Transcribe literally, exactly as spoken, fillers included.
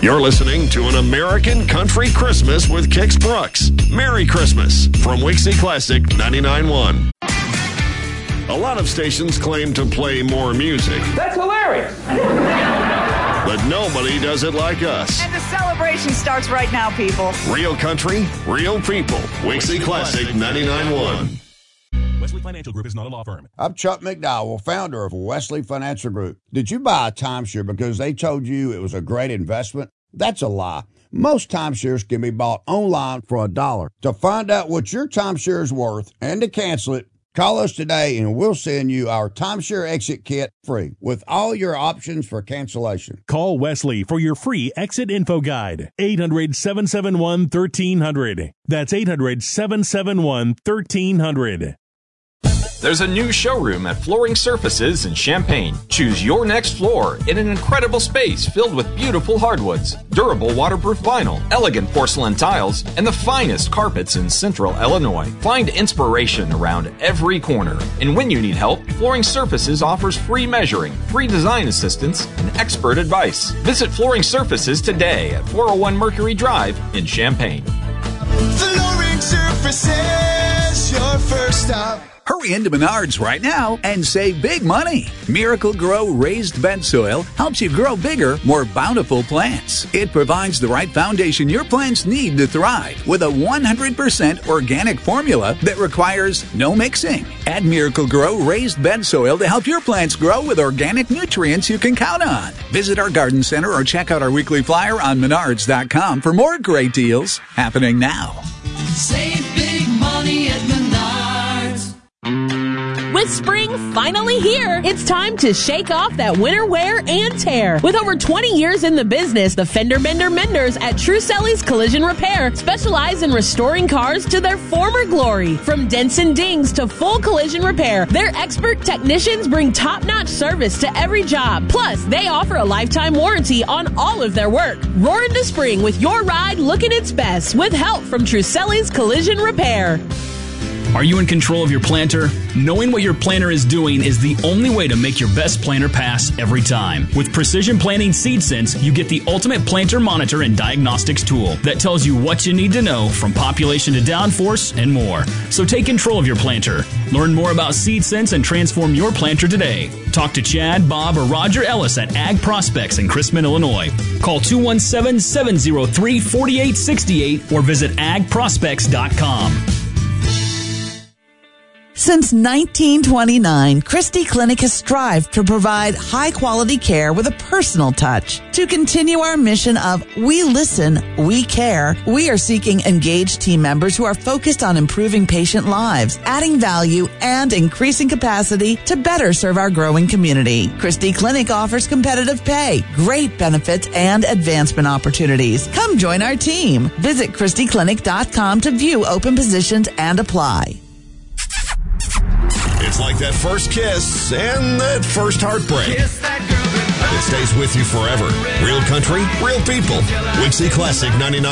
You're listening to An American Country Christmas with Kix Brooks. Merry Christmas from Wixie Classic ninety-nine point one. A lot of stations claim to play more music. That's hilarious. But nobody does it like us. And the celebration starts right now, people. Real country, real people. Wixie Classic ninety-nine point one. Wesley Financial Group is not a law firm. I'm Chuck McDowell, founder of Wesley Financial Group. Did you buy a timeshare because they told you it was a great investment? That's a lie. Most timeshares can be bought online for a dollar. To find out what your timeshare is worth and to cancel it, call us today and we'll send you our timeshare exit kit free with all your options for cancellation. Call Wesley for your free exit info guide. eight hundred, seven seven one, one three zero zero. That's eight hundred, seven seven one, one three zero zero. There's a new showroom at Flooring Surfaces in Champaign. Choose your next floor in an incredible space filled with beautiful hardwoods, durable waterproof vinyl, elegant porcelain tiles, and the finest carpets in central Illinois. Find inspiration around every corner. And when you need help, Flooring Surfaces offers free measuring, free design assistance, and expert advice. Visit Flooring Surfaces today at four oh one Mercury Drive in Champaign. Flooring Surfaces, your first stop. Hurry into Menards right now and save big money. Miracle Grow Raised Bed Soil helps you grow bigger, more bountiful plants. It provides the right foundation your plants need to thrive with a one hundred percent organic formula that requires no mixing. Add Miracle Grow Raised Bed Soil to help your plants grow with organic nutrients you can count on. Visit our garden center or check out our weekly flyer on menards dot com for more great deals happening now. Save big money at Menards. With spring finally here, it's time to shake off that winter wear and tear. With over twenty years in the business, the Fender Bender Menders at Truselli's Collision Repair specialize in restoring cars to their former glory. From dents and dings to full collision repair, their expert technicians bring top-notch service to every job. Plus, they offer a lifetime warranty on all of their work. Roar into spring with your ride looking its best with help from Truselli's Collision Repair. Are you in control of your planter? Knowing what your planter is doing is the only way to make your best planter pass every time. With Precision Planting Seed Sense, you get the ultimate planter monitor and diagnostics tool that tells you what you need to know from population to downforce and more. So take control of your planter. Learn more about Seed Sense and transform your planter today. Talk to Chad, Bob, or Roger Ellis at Ag Prospects in Crispin, Illinois. Call two one seven, seven zero three, four eight six eight or visit ag prospects dot com. Since nineteen twenty-nine, Christie Clinic has strived to provide high-quality care with a personal touch. To continue our mission of we listen, we care, we are seeking engaged team members who are focused on improving patient lives, adding value, and increasing capacity to better serve our growing community. Christie Clinic offers competitive pay, great benefits, and advancement opportunities. Come join our team. Visit Christie Clinic dot com to view open positions and apply. It's like that first kiss and that first heartbreak. Kiss that girl goodbye. It stays with you forever. Real country, real people. Wixie Classic ninety-nine.